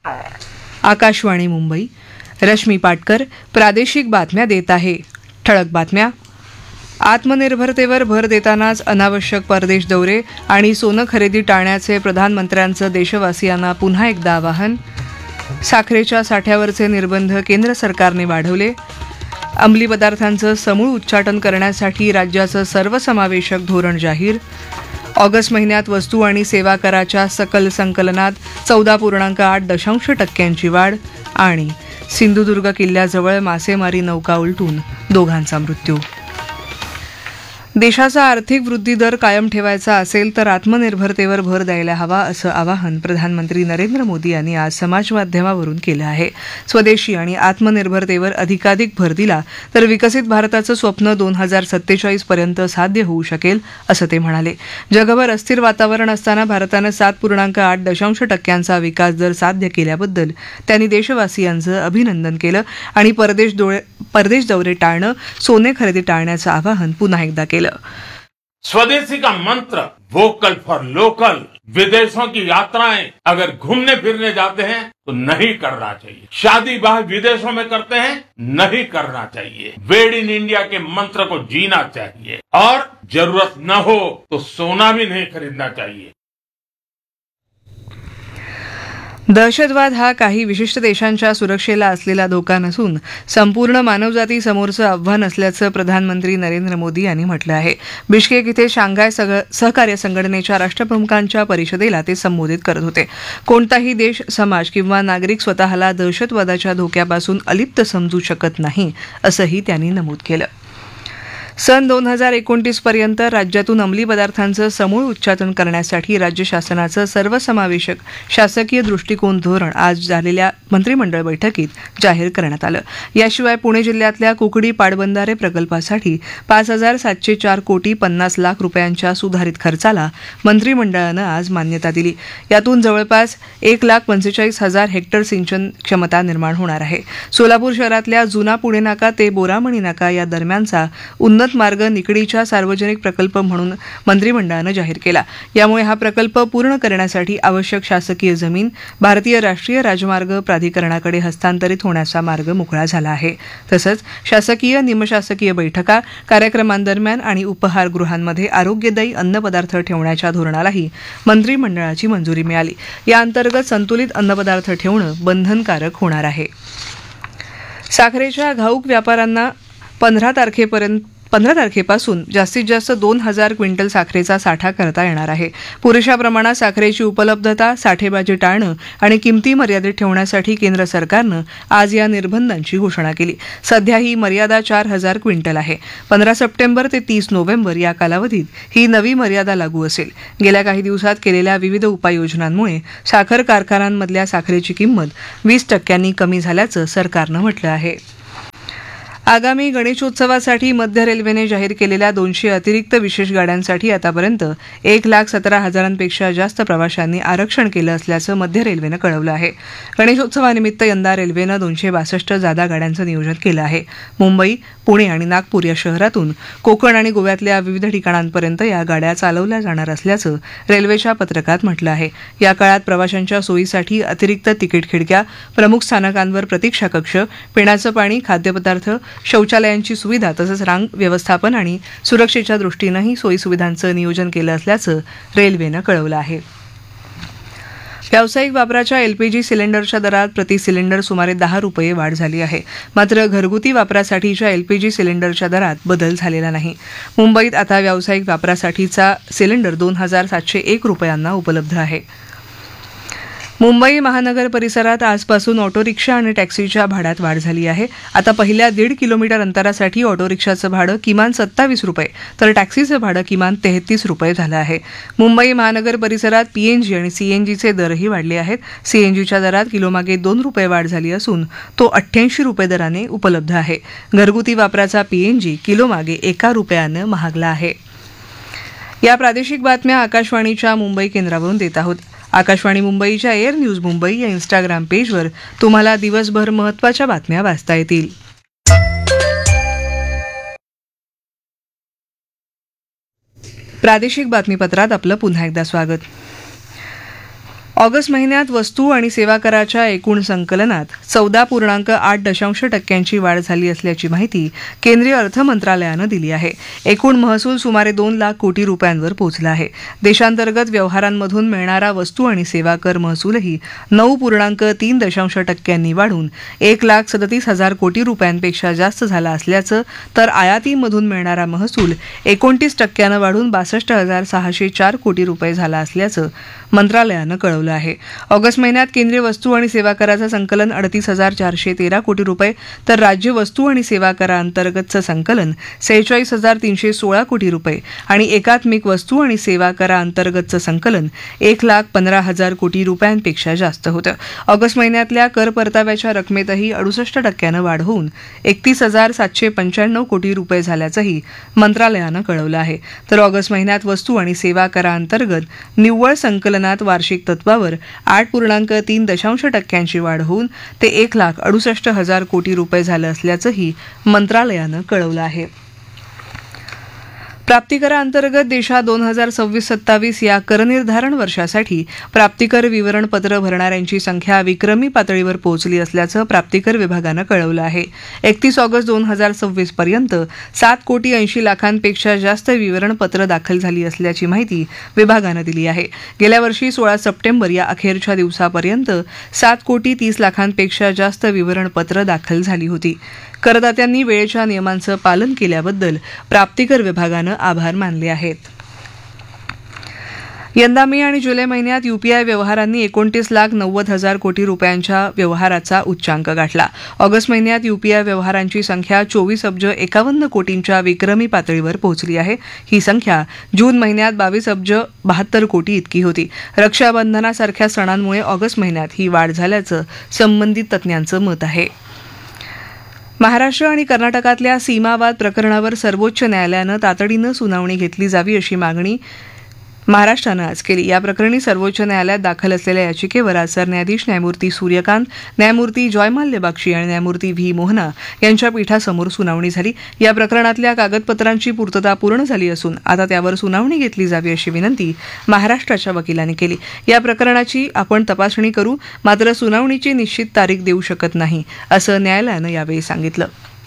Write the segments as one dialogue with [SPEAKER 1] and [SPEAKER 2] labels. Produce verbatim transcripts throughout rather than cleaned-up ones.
[SPEAKER 1] आकाशवाणी मुंबई. रश्मी पाटकर प्रादेशिक बातम्या देत आहे. ठळक बातम्या. आत्मनिर्भरतेवर भर देतानाच अनावश्यक परदेश दौरे आणि सोनं खरेदी टाळण्याचे प्रधानमंत्र्यांचं देशवासियांना पुन्हा एकदा आवाहन. साखरेच्या साठ्यावरचे निर्बंध केंद्र सरकारने वाढवले. अंमली पदार्थांचं समूळ उच्चाटन करण्यासाठी राज्याचं सर्वसमावेशक धोरण जाहीर. ऑगस्ट महिन्यात वस्तू आणि सेवा कराच्या सकल संकलनात चौदा पूर्णांक आठ दशांश टक्क्यांची वाढ. आणि सिंधुदुर्ग किल्ल्याजवळ मासेमारी नौका उलटून दोघांचा मृत्यू. देशाचा आर्थिक वृद्धी दर कायम ठेवायचा असेल तर आत्मनिर्भरतेवर भर द्यायला हवा असं आवाहन प्रधानमंत्री नरेंद्र मोदी यांनी आज समाजमाध्यमावरून केलं आहे. स्वदेशी आणि आत्मनिर्भरतेवर अधिकाधिक भर दिला तर विकसित भारताचं स्वप्न दोन हजार सत्तेचाळीस पर्यंत साध्य होऊ शकेल असं ते म्हणाले. जगभर अस्थिर वातावरण असताना भारतानं सात पूर्णांक आठ दशांश टक्क्यांचा विकास दर साध्य केल्याबद्दल त्यांनी देशवासियांचं अभिनंदन केलं आणि परदेश परदेश दौरे टाळणं, सोने खरेदी टाळण्याचं आवाहन पुन्हा एकदा केलं.
[SPEAKER 2] स्वदेशी का मंत्र वोकल फॉर लोकल. विदेशों की यात्राएं अगर घूमने फिरने जाते हैं तो नहीं करना चाहिए. शादी ब्याह विदेशों में करते हैं, नहीं करना चाहिए. मेड इन इंडिया के मंत्र को जीना चाहिए और जरूरत न हो तो सोना भी नहीं खरीदना चाहिए.
[SPEAKER 1] दहशतवाद हा काही विशिष्ट देशांच्या सुरक्षेला असलेला धोका नसून संपूर्ण मानवजातीसमोरचं आव्हान असल्याचं प्रधानमंत्री नरेंद्र मोदी यांनी म्हटलं आहे. बिश्केक इथे शांघाय सहकार्य संघटनेच्या राष्ट्रप्रमुखांच्या परिषदेला ते संबोधित करत होते. कोणताही देश, समाज किंवा नागरिक स्वतःला दहशतवादाच्या धोक्यापासून अलिप्त समजू शकत नाही असंही त्यांनी नमूद केलं. सन दोन हजार एकोणतीस पर्यंत राज्यातून अंमली पदार्थांचं समूळ उच्चाटन करण्यासाठी राज्य शासनाचं सर्वसमावेशक शासकीय दृष्टिकोन धोरण आज झालेल्या मंत्रिमंडळ बैठकीत जाहीर करण्यात आलं. याशिवाय पुणे जिल्ह्यातल्या कुकडी पाटबंधारे प्रकल्पासाठी पाच हजार सातशे चार कोटी पन्नास लाख रुपयांच्या सुधारित खर्चाला मंत्रिमंडळानं आज मान्यता दिली. यातून जवळपास एक लाख पंचेचाळीस हजार हेक्टर सिंचन क्षमता निर्माण होणार आहे. सोलापूर शहरातल्या जुना पुणे नाका ते बोरामणी नाका या दरम्यानचा उन्नत मार्ग निकडीच्या सार्वजनिक प्रकल्प म्हणून मंत्रिमंडळानं जाहीर केला. यामुळे हा प्रकल्प पूर्ण करण्यासाठी आवश्यक शासकीय जमीन भारतीय राष्ट्रीय राजमार्ग प्राधिकरणाकडे हस्तांतरित होण्याचा मार्ग मोकळा झाला आहे. तसंच शासकीय निमशासकीय बैठका, कार्यक्रमांदरम्यान आणि उपहारगृहांमध्ये आरोग्यदायी अन्नपदार्थ ठेवण्याच्या धोरणालाही मंत्रिमंडळाची मंजुरी मिळाली. या अंतर्गत संतुलित अन्नपदार्थ ठेवणं बंधनकारक होणार आहे. साखरेच्या घाऊक व्यापाऱ्यांना पंधरा तारखेपर्यंत पंधरा तारखेपासून जास्तीत जास्त दोन हजार क्विंटल साखरेचा साठा करता येणार आहे. पुरेशा प्रमाणात साखरेची उपलब्धता, साठेबाजी टाळणं आणि किमती मर्यादित ठेवण्यासाठी केंद्र सरकारनं आज या निर्बंधांची घोषणा केली. सध्या ही मर्यादा चार हजार क्विंटल आहे. पंधरा सप्टेंबर ते तीस नोव्हेंबर या कालावधीत ही नवी मर्यादा लागू असेल. गेल्या काही दिवसात केलेल्या विविध उपाययोजनांमुळे साखर कारखान्यांमधल्या साखरेची किंमत वीस टक्क्यांनी कमी झाल्याचं सरकारनं म्हटलं आहे. आगामी गणेशोत्सवासाठी मध्य रेल्वेने जाहीर केलेल्या दोनशे अतिरिक्त विशेष गाड्यांसाठी आतापर्यंत एक लाख सतरा हजारांपेक्षा जास्त प्रवाशांनी आरक्षण केलं असल्याचं मध्य रेल्वेनं कळवलं आहे. गणेशोत्सवानिमित्त यंदा रेल्वेनं दोनशे बासष्ट जादा गाड्यांचं नियोजन केलं आहे. मुंबई, पुणे आणि नागपूर या शहरातून कोकण आणि गोव्यातल्या विविध ठिकाणांपर्यंत या गाड्या चालवल्या जाणार असल्याचं रेल्वेच्या पत्रकात म्हटलं आहे. या काळात प्रवाशांच्या सोयीसाठी अतिरिक्त तिकीट खिडक्या, प्रमुख स्थानकांवर प्रतीक्षा कक्ष, पिण्याचं पाणी, खाद्यपदार्थ, शौचालयांची सुविधा तसंच रांग व्यवस्थापन आणि सुरक्षेच्या दृष्टीनंही सोयीसुविधांचं नियोजन केलं असल्याचं रेल्वेनं कळवलं आहे. व्यावसायिक वापराच्या एलपीजी सिलेंडरच्या दरात प्रति सिलेंडर सुमारे दहा रुपये वाढ झाली आहे. मात्र घरगुती वापरासाठीच्या एलपीजी सिलेंडरच्या दरात बदल झालेला नाही. मुंबईत आता व्यावसायिक वापरासाठीचा सिलेंडर दोन हजार सातशे एक रुपयांना उपलब्ध आहे. मुंबई महानगर परिसरात आजपासून ऑटो रिक्षा आणि टॅक्सीच्या भाड्यात वाढ झाली आहे. आता पहिल्या दीड किलोमीटर अंतरासाठी ऑटो रिक्षाचं भाडं किमान सत्तावीस रुपये तर टॅक्सीचं भाडं किमान तेहतीस रुपये झालं आहे. मुंबई महानगर परिसरात पीएनजी आणि सीएनजीचे दरही वाढले आहेत. सीएनजीच्या दरात किलोमागे दोन रुपये वाढ झाली असून तो अठ्ठ्याऐंशी रुपये दराने उपलब्ध आहे. घरगुती वापराचा पीएनजी किलोमागे एका रुपयानं महागला आहे. या प्रादेशिक बातम्या आकाशवाणीच्या मुंबई केंद्रावरून देत आहोत. आकाशवाणी मुंबईच्या एअर न्यूज मुंबई या इंस्टाग्राम पेजवर तुम्हाला दिवसभर महत्त्वाच्या बातम्या वाचता येतील. प्रादेशिक बातमीपत्रात आपलं पुन्हा एकदा स्वागत. ऑगस्ट महिन्यात वस्तू आणि सेवा कराच्या एकूण संकलनात चौदा पूर्णांक आठ दशांश टक्क्यांची वाढ झाली असल्याची माहिती केंद्रीय अर्थ मंत्रालयानं दिली आहे. एकूण महसूल सुमारे दोन लाख कोटी रुपयांवर पोहोचला आहे. देशांतर्गत व्यवहारांमधून मिळणारा वस्तू आणि सेवा कर महसूलही नऊ पूर्णांक तीन दशांश टक्क्यांनी वाढून एक लाख सदतीस हजार कोटी रुपयांपेक्षा जास्त झाला असल्याचं, तर आयातीमधून मिळणारा महसूल एकोणतीस टक्क्यानं वाढून बासष्ट हजार सहाशे चार कोटी रुपये झाला असल्याचं मंत्रालयानं कळवलं आहे. ऑगस्ट महिन्यात केंद्रीय वस्तू आणि सेवा कराचं संकलन अडतीस हजार चारशे तेरा कोटी रुपये, तर राज्य वस्तू आणि सेवा कराअंतर्गतचं संकलन सेहेचाळीस हजार तीनशे सोळा कोटी रुपये आणि एकात्मिक वस्तू आणि सेवा कराअंतर्गतचं संकलन एक लाख पंधरा हजार कोटी रुपयांपेक्षा जास्त होतं. ऑगस्ट महिन्यातल्या कर परताव्याच्या रकमेतही अडुसष्ट टक्क्यानं वाढ होऊन एकतीस हजार सातशे पंच्याण्णव कोटी रुपये झाल्याचंही मंत्रालयानं कळवलं आहे. तर ऑगस्ट महिन्यात वस्तू आणि सेवा कराअंतर्गत निव्वळ संकलनात वार्षिक तत्वावर आठ पूर्णांक तीन दशांश टक्क्यांची वाढ होऊन ते एक लाख अडुसष्ट हजार कोटी रुपये झालं असल्याचंही मंत्रालयानं कळवलं आहे. प्राप्तिकराअंतर्गत देशात दोन हजार सव्वीस सत्तावीस या करनिर्धारण वर्षासाठी प्राप्तिकर विवरणपत्र भरणाऱ्यांची संख्या विक्रमी पातळीवर पोहोचली असल्याचं प्राप्तिकर विभागानं कळवलं आहे. एकतीस ऑगस्ट दोन हजार सव्वीस पर्यंत सात कोटी ऐंशी लाखांपेक्षा जास्त विवरणपत्र दाखल झाली असल्याची माहिती विभागानं दिली आहे. गेल्या वर्षी सोळा सप्टेंबर या अखेरच्या दिवसापर्यंत सात कोटी तीस लाखांपेक्षा जास्त विवरणपत्र दाखल झाली होती. करदात्यांनी वेळेच्या नियमांचं पालन केल्याबद्दल प्राप्तिकर विभागानं आभार मानले आहेत. यंदा मे आणि जुलै महिन्यात यूपीआय व्यवहारांनी एकोणतीस लाख नव्वद हजार कोटी रुपयांच्या व्यवहाराचा उच्चांक गाठला. ऑगस्ट महिन्यात यूपीआय व्यवहारांची संख्या चोवीस अब्ज एकावन्न कोटींच्या विक्रमी पातळीवर पोहोचली आहे. ही संख्या जून महिन्यात बावीस अब्ज बहात्तर कोटी इतकी होती. रक्षाबंधनासारख्या सणांमुळे ऑगस्ट महिन्यात ही वाढ झाल्याचं संबंधित तज्ज्ञांचं मत आहे. महाराष्ट्र आणि कर्नाटकातल्या सीमावाद प्रकरणावर सर्वोच्च न्यायालयानं तातडीनं सुनावणी घेतली जावी अशी मागणी महाराष्ट्रानं आज केली. या प्रकरणी सर्वोच्च न्यायालयात दाखल असलेल्या याचिकेवर आज सरन्यायाधीश न्यायमूर्ती सूर्यकांत, न्यायमूर्ती जॉयमाल्य बाक्षी आणि न्यायमूर्ती व्ही मोहना यांच्या पीठासमोर सुनावणी झाली. या प्रकरणातल्या कागदपत्रांची पूर्तता पूर्ण झाली असून आता त्यावर सुनावणी घेतली जावी अशी विनंती महाराष्ट्राच्या वकिलांनी केली. या प्रकरणाची आपण तपासणी करू, मात्र सुनावणीची निश्चित तारीख देऊ शकत नाही, असं न्यायालयानं यावेळी सांगितलं.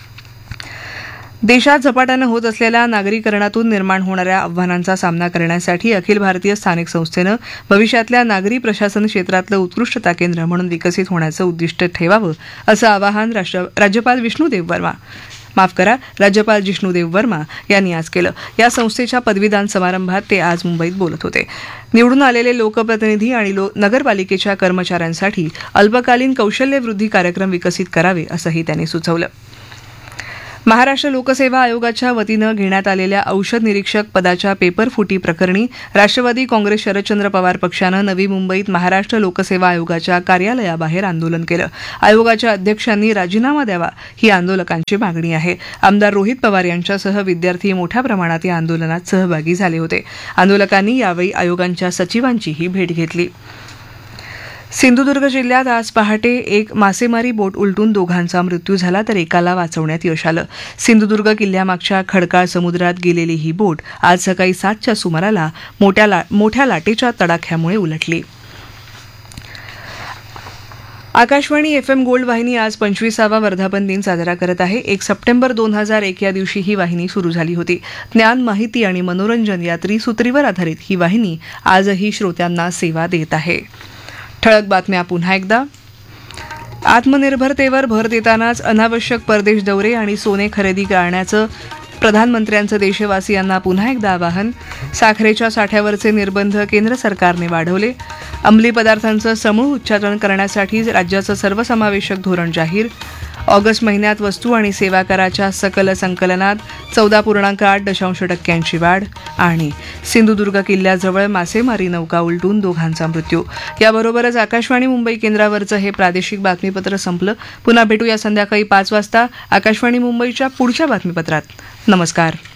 [SPEAKER 1] देशात झपाट्यानं होत असलेल्या नागरीकरणातून निर्माण होणाऱ्या आव्हानांचा सामना करण्यासाठी अखिल भारतीय स्थानिक संस्थेनं भविष्यातल्या नागरी प्रशासन क्षेत्रातलं उत्कृष्टता केंद्र म्हणून विकसित होण्याचं उद्दिष्ट ठेवावं, असं आवाहन राज्यपाल विष्णुदेव वर्मा माफ करा राज्यपाल जिष्णुदेव वर्मा यांनी आज केलं. या संस्थेच्या पदवीदान समारंभात ते आज मुंबईत बोलत होते. निवडून आलेले लोकप्रतिनिधी आणि लो नगरपालिकेच्या कर्मचाऱ्यांसाठी अल्पकालीन कौशल्यवृद्धी कार्यक्रम विकसित करावे, असंही त्यांनी सुचवलं. महाराष्ट्र लोकसेवा आयोगाच्या वतीनं घेण्यात आलेल्या औषध निरीक्षक पदाच्या पेपरफुटी प्रकरणी राष्ट्रवादी काँग्रेस शरदचंद्र पवार पक्षानं नवी मुंबईत महाराष्ट्र लोकसेवा आयोगाच्या कार्यालयाबाहेर आंदोलन केलं. आयोगाच्या अध्यक्षांनी राजीनामा द्यावा ही आंदोलकांची मागणी आहे. आमदार रोहित पवार यांच्यासह विद्यार्थी मोठ्या प्रमाणात या आंदोलनात सहभागी झाले होते. आंदोलकांनी यावेळी आयोगांच्या सचिवांचीही भेट घेतली. सिंधुदुर्ग जिल्ह्यात आज पहाटे एक मासेमारी बोट उलटून दोघांचा मृत्यू झाला, तर एकाला वाचवण्यात यश आलं. सिंधुदुर्ग किल्ल्यामागच्या खडकाळ समुद्रात गेलेली ही बोट आज सकाळी सातच्या सुमाराला मोठ्या ला, मोठ्या लाटेच्या तडाख्यामुळे उलटली. आकाशवाणी एफ एम गोल्ड वाहिनी आज पंचवीसावा वर्धापन दिन साजरा करत आहे. एक सप्टेंबर दोन हजार एक या दिवशी ही वाहिनी सुरू झाली होती. ज्ञान, माहिती आणि मनोरंजन या त्रिसूत्रीवर आधारित ही वाहिनी आजही श्रोत्यांना सेवा देत आहे. ठळक बातम्या पुन्हा एकदा. आत्मनिर्भरतेवर भर देतानाच अनावश्यक परदेश दौरे आणि सोने खरेदी टाळण्याचं प्रधानमंत्र्यांचं देशवासियांना पुन्हा एकदा आवाहन. साखरेच्या साठ्यावरचे निर्बंध केंद्र सरकारने वाढवले. अंमली पदार्थांचं समूळ उच्चाटन करण्यासाठी राज्याचं सर्वसमावेशक धोरण जाहीर. ऑगस्ट महिन्यात वस्तू आणि सेवा कराच्या सकल संकलनात चौदा पूर्णांक आठ दशांश टक्क्यांची वाढ. आणि सिंधुदुर्ग किल्ल्याजवळ मासेमारी नौका उलटून दोघांचा मृत्यू. याबरोबरच आकाशवाणी मुंबई केंद्रावरचं हे प्रादेशिक बातमीपत्र संपलं. पुन्हा भेटूया संध्याकाळी पाच वाजता आकाशवाणी मुंबईच्या पुढच्या बातमीपत्रात. नमस्कार.